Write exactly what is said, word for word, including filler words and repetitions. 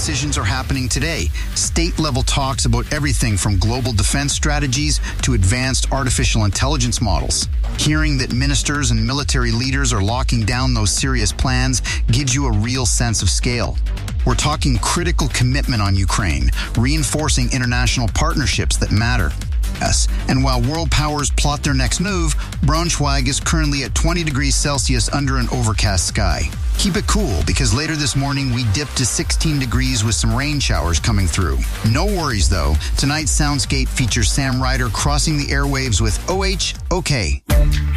decisions are happening today. State-level talks about everything from global defense strategies to advanced artificial intelligence models. Hearing that ministers and military leaders are locking down those serious plans gives you a real sense of scale. We're talking critical commitment on Ukraine, reinforcing international partnerships that matter. Yes, and while world powers plot their next move, Braunschweig is currently at twenty degrees Celsius under an overcast sky. Keep it cool, because later this morning we dipped to sixteen degrees with some rain showers coming through. No worries though, tonight's Soundscape features Sam Ryder crossing the airwaves with O H OK.